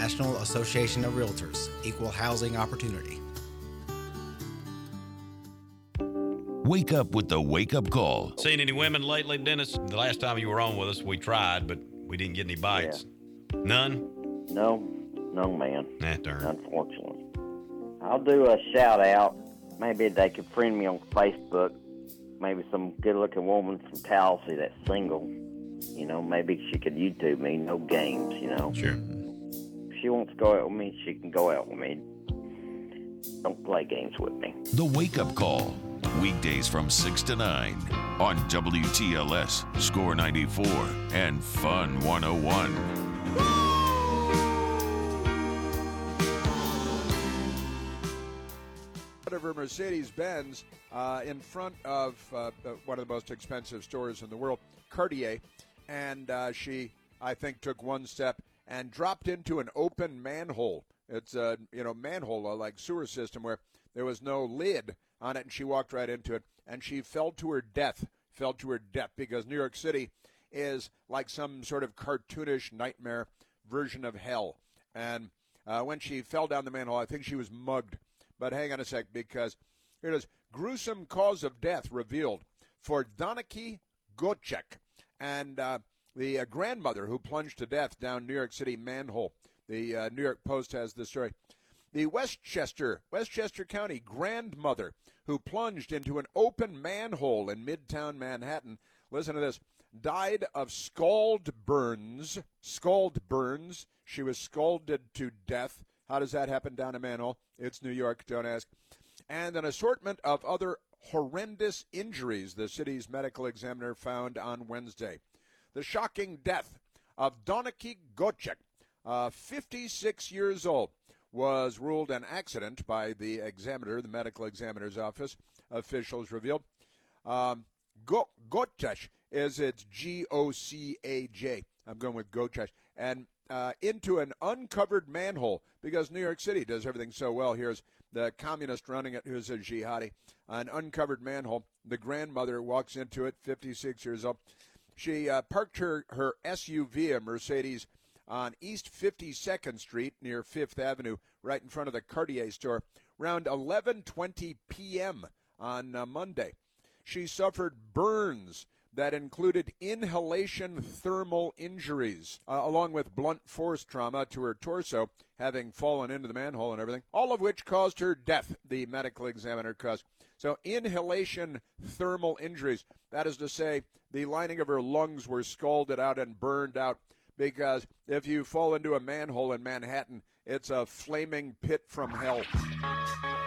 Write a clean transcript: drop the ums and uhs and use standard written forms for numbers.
National Association of Realtors, Equal Housing Opportunity. Wake up with the wake-up call. Seen any women lately, Dennis? The last time you were on with us, we tried, but we didn't get any bites. Yeah. None? No, man. Darn. Unfortunately. I'll do a shout out. Maybe they could friend me on Facebook. Maybe some good-looking woman from Tallahassee that's single. You know, maybe she could YouTube me. No games, you know. Sure. If she wants to go out with me, she can go out with me. Don't play games with me. The wake-up call. Weekdays from 6 to 9 on WTLS, Score 94, and Fun 101. Of her Mercedes-Benz in front of one of the most expensive stores in the world, Cartier, and she, I think, took one step and dropped into an open manhole. It's a manhole like sewer system where there was no lid on it, and she walked right into it, and she fell to her death because New York City is like some sort of cartoonish nightmare version of hell. And when she fell down the manhole, I think she was mugged. But hang on a sec, because here it is. Gruesome cause of death revealed for Donaki Gocek, and the grandmother who plunged to death down New York City manhole. The New York Post has this story. The Westchester County grandmother who plunged into an open manhole in Midtown Manhattan, listen to this, died of scald burns. She was scalded to death. How does that happen down a manhole? It's New York, don't ask. And an assortment of other horrendous injuries the city's medical examiner found on Wednesday. The shocking death of Donaki Gocek, 56 years old, was ruled an accident by the examiner, the medical examiner's office, officials revealed. Gocek is its G-O-C-A-J. I'm going with Gocek. And into an uncovered manhole, because New York City does everything so well. Here's the communist running it, who's a jihadi. An uncovered manhole. The grandmother walks into it, 56 years old. She parked her SUV, a Mercedes, on East 52nd Street near 5th Avenue, right in front of the Cartier store, around 11:20 p.m. on Monday. She suffered burns that included inhalation thermal injuries, along with blunt force trauma to her torso, having fallen into the manhole and everything, all of which caused her death, the medical examiner caused. So inhalation thermal injuries, that is to say, the lining of her lungs were scalded out and burned out, because if you fall into a manhole in Manhattan, it's a flaming pit from hell.